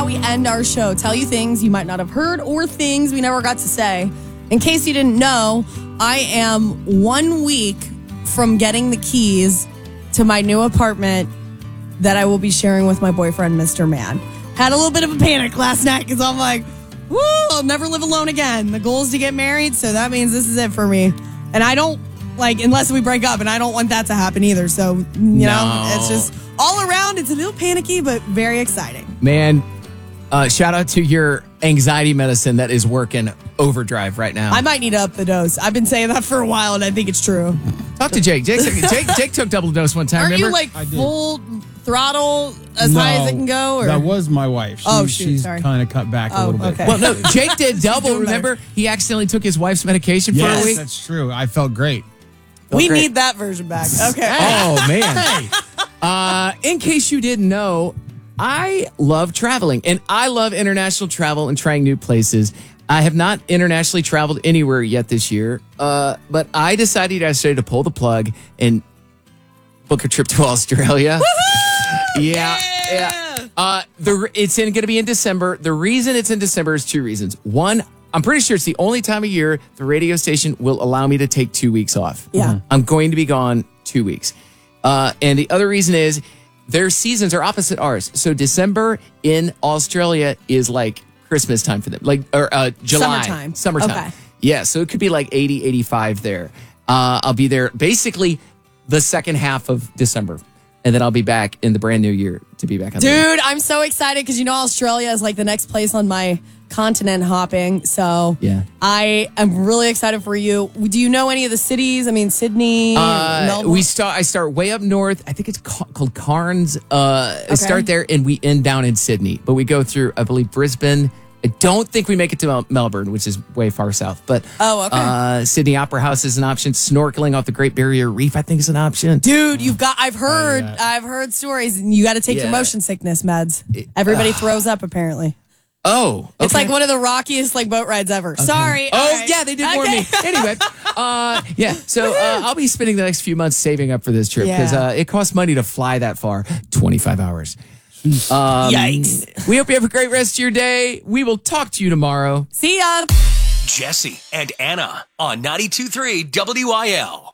how we end our show. Tell you things you might not have heard or things we never got to say. In case you didn't know, I am 1 week from getting the keys to my new apartment that I will be sharing with my boyfriend, Mr. Man. Had a little bit of a panic last night because I'm like, woo, I'll never live alone again. The goal is to get married, so that means this is it for me. And I don't, unless we break up, and I don't want that to happen either. So, you know, it's just all around. It's a little panicky, but very exciting. Man, shout out to your anxiety medicine that is working overdrive right now. I might need to up the dose. I've been saying that for a while, and I think it's true. Talk to Jake. Jake took double dose one time. Aren't remember? you full throttle as high as it can go? Or? That was my wife. She's kind of cut back a little bit. Okay. Well, no, Jake did double. Remember, he accidentally took his wife's medication for a week. That's true. I felt great. We need that version back. Okay. Oh, man. In case you didn't know, I love traveling, and I love international travel and trying new places. I have not internationally traveled anywhere yet this year, but I decided yesterday to pull the plug and book a trip to Australia. Yeah. It's going to be in December. The reason it's in December is two reasons. One, I'm pretty sure it's the only time of year the radio station will allow me to take 2 weeks off. Yeah. I'm going to be gone 2 weeks. And the other reason is their seasons are opposite ours. So December in Australia is like Christmas time for them, July. Summertime. Okay. Yeah, so it could be like 80, 85 there. I'll be there basically the second half of December. And then I'll be back in the brand new year to be back on the Dude, I'm so excited because Australia is like the next place on my continent hopping. So yeah. I am really excited for you. Do you know any of the cities? I mean, Sydney, Melbourne? I start way up north. I think it's called Cairns. I start there and we end down in Sydney. But we go through, I believe, Brisbane. I don't think we make it to Melbourne, which is way far south. But Sydney Opera House is an option. Snorkeling off the Great Barrier Reef, I think, is an option. Dude, I've heard stories. You got to take your motion sickness meds. Everybody throws up, apparently. Oh, okay. It's like one of the rockiest boat rides ever. Okay. Sorry. Oh, yeah, they did warn me. Anyway, so I'll be spending the next few months saving up for this trip because it costs money to fly that far, 25 hours. Yikes. We hope you have a great rest of your day. We will talk to you tomorrow. See ya. Jesse and Anna on 92.3 WIL.